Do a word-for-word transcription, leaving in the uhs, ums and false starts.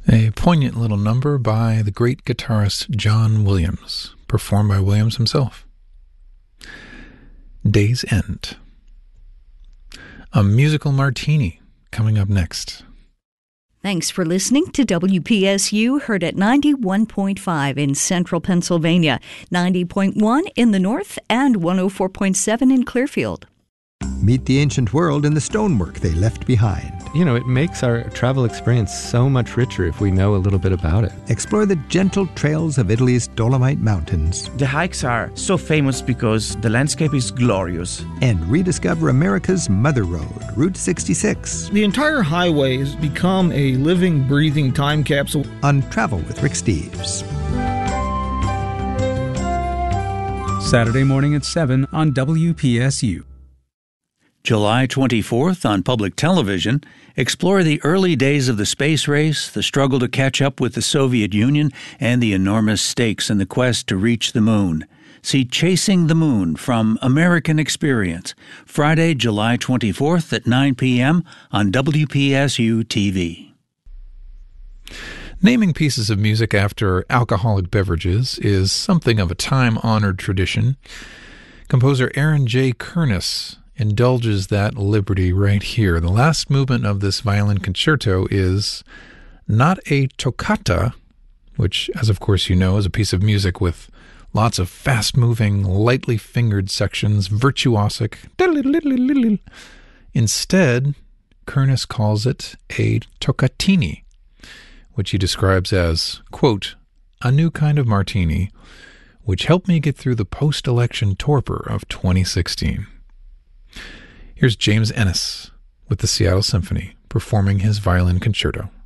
A poignant little number by the great guitarist John Williams, performed by Williams himself. Day's End. A musical martini coming up next. Thanks for listening to W P S U, heard at ninety-one point five in central Pennsylvania, ninety point one in the north, and one oh four point seven in Clearfield. Meet the ancient world and the stonework they left behind. You know, it makes our travel experience so much richer if we know a little bit about it. Explore the gentle trails of Italy's Dolomite Mountains. The hikes are so famous because the landscape is glorious. And rediscover America's Mother Road, Route sixty-six. The entire highway has become a living, breathing time capsule. On Travel with Rick Steves. Saturday morning at seven on W P S U. July twenty-fourth on public television, explore the early days of the space race, the struggle to catch up with the Soviet Union, and the enormous stakes in the quest to reach the moon. See Chasing the Moon from American Experience, Friday, July twenty-fourth at nine p.m. on W P S U T V. Naming pieces of music after alcoholic beverages is something of a time-honored tradition. Composer Aaron J. Kernis indulges that liberty right here. The last movement of this violin concerto is not a toccata, which, as of course you know, is a piece of music with lots of fast-moving, lightly fingered sections, virtuosic. Instead, Kernis calls it a toccatini, which he describes as, quote, a new kind of martini, which helped me get through the post-election torpor of twenty sixteen. Here's James Ennis with the Seattle Symphony performing his violin concerto.